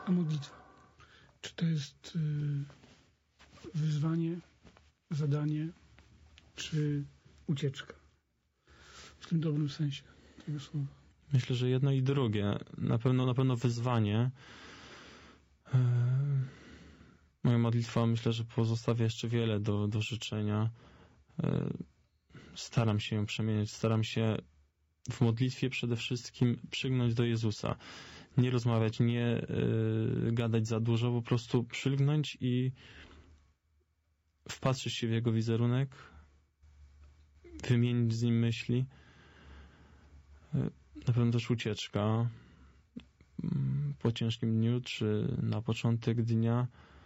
A modlitwa? Czy to jest wyzwanie, zadanie, czy ucieczka? W tym dobrym sensie tego słowa. Myślę, że jedno i drugie. Na pewno wyzwanie. Moja modlitwa, myślę, że pozostawia jeszcze wiele do życzenia. Staram się ją przemieniać, staram się w modlitwie przede wszystkim przygnąć do Jezusa. Nie rozmawiać, nie gadać za dużo, po prostu przylgnąć i wpatrzyć się w Jego wizerunek, wymienić z Nim myśli. Na pewno też ucieczka po ciężkim dniu, czy na początek dnia.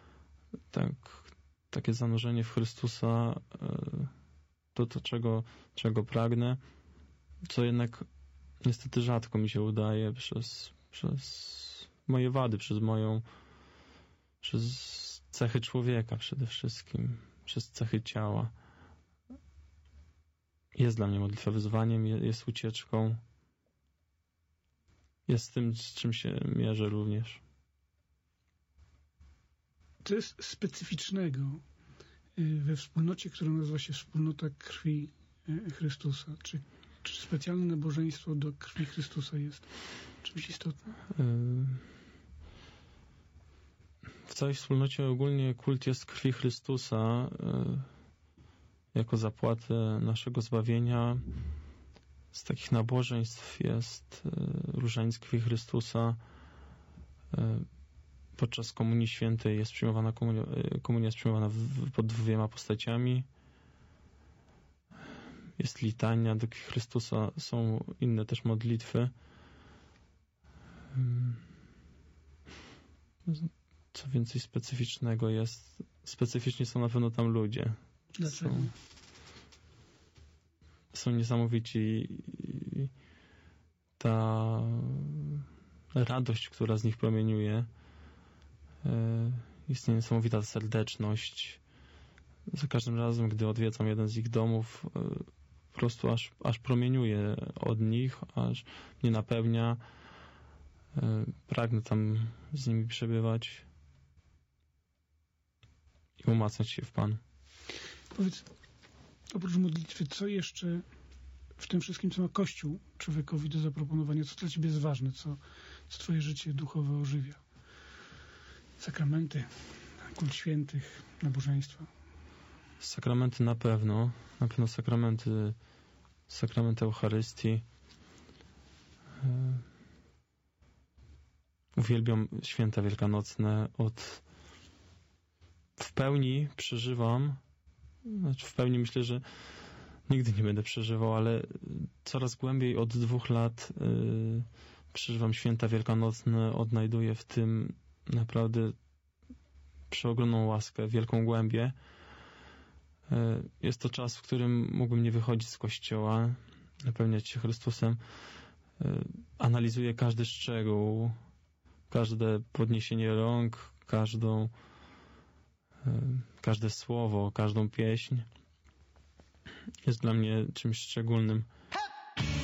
Takie zanurzenie w Chrystusa, to czego pragnę, co jednak niestety rzadko mi się udaje przez moje wady, przez cechy człowieka przede wszystkim, przez cechy ciała. Jest dla mnie modlitwa wyzwaniem, jest ucieczką, jest tym, z czym się mierzę również. Co jest specyficznego we wspólnocie, która nazywa się Wspólnota Krwi Chrystusa? Czy specjalne nabożeństwo do krwi Chrystusa jest czymś istotnym? W całej wspólnocie ogólnie kult jest krwi Chrystusa jako zapłatę naszego zbawienia. Z takich nabożeństw jest różaniec krwi Chrystusa. Podczas Komunii Świętej jest przyjmowana komunia jest przyjmowana pod 2 postaciami. Jest litania do krwi Chrystusa, są inne też modlitwy. Co więcej specyficznego jest, specyficzni są na pewno tam ludzie. Dlaczego? Są niesamowici. Ta radość, która z nich promieniuje, jest niesamowita serdeczność. Za każdym razem, gdy odwiedzam jeden z ich domów, po prostu aż promieniuje od nich, aż mnie napełnia. Pragnę tam z nimi przebywać i umacniać się w Panu. Powiedz, oprócz modlitwy, co jeszcze w tym wszystkim, co ma Kościół człowiekowi do zaproponowania, co dla ciebie jest ważne, co twoje życie duchowe ożywia? Sakramenty, kult świętych, nabożeństwa. Sakramenty na pewno sakrament Eucharystii. Uwielbiam święta wielkanocne. W pełni przeżywam, w pełni myślę, że nigdy nie będę przeżywał, ale coraz głębiej od 2 lat przeżywam święta wielkanocne, odnajduję w tym naprawdę przeogromną łaskę, wielką głębię. Jest to czas, w którym mógłbym nie wychodzić z kościoła, napełniać się Chrystusem. Analizuję każdy szczegół, każde podniesienie rąk, każde słowo, każdą pieśń. Jest dla mnie czymś szczególnym.